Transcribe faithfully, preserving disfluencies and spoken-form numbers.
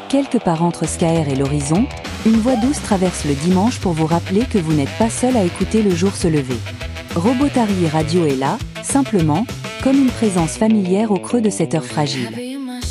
Quelque part entre Skaer et l'horizon, une voix douce traverse le dimanche pour vous rappeler que vous n'êtes pas seul à écouter le jour se lever. Robotari Radio est là, simplement, comme une présence familière au creux de cette heure fragile.